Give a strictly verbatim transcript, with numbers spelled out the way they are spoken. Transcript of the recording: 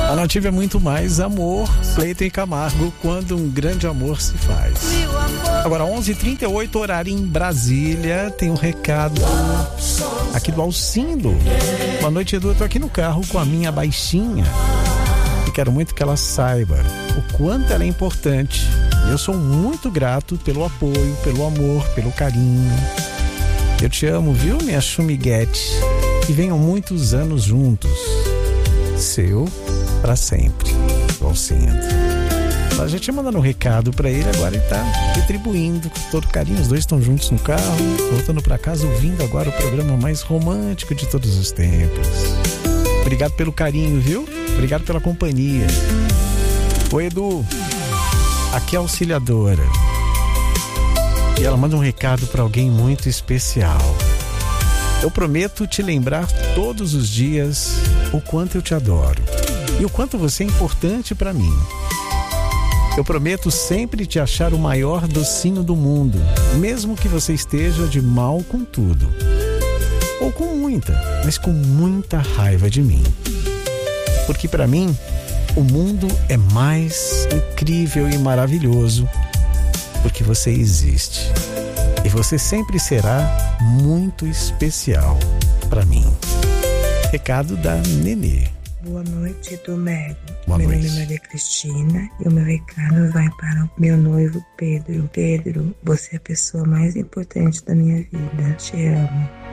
A Nativa é muito mais amor, Cleiton e Camargo, quando um grande amor se faz. Agora, onze e trinta e oito, horário em Brasília. Tem um recado aqui do Alcindo. Boa noite, Edu. Eu tô aqui no carro com a minha baixinha e quero muito que ela saiba o quanto ela é importante. Eu sou muito grato pelo apoio, pelo amor, pelo carinho. Eu te amo, viu, minha chumiguete? Que venham muitos anos juntos. Seu pra sempre. Alcindo. A gente mandando um recado pra ele, agora ele tá retribuindo com todo carinho. Os dois estão juntos no carro, voltando pra casa, ouvindo agora o programa mais romântico de todos os tempos. Obrigado pelo carinho, viu? Obrigado pela companhia. Oi, Edu. Aqui é a auxiliadora. E ela manda um recado pra alguém muito especial. Eu prometo te lembrar todos os dias o quanto eu te adoro e o quanto você é importante pra mim. Eu prometo sempre te achar o maior docinho do mundo, mesmo que você esteja de mal com tudo. Ou com muita, mas com muita raiva de mim. Porque para mim, o mundo é mais incrível e maravilhoso porque você existe. E você sempre será muito especial para mim. Recado da Nenê. Boa noite, do Mego. Boa meu noite. nome é Maria Cristina e o meu recado vai para o meu noivo Pedro. Pedro, você é a pessoa mais importante da minha vida. Te amo.